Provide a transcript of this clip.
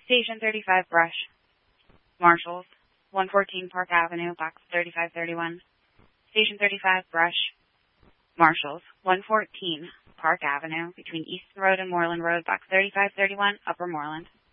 Station 35 Brush. Marshalls, 114 Park Avenue, box 3531. Station 35 Brush. Marshalls, 114 Park Avenue, between Easton Road and Moreland Road, box 3531, Upper Moreland.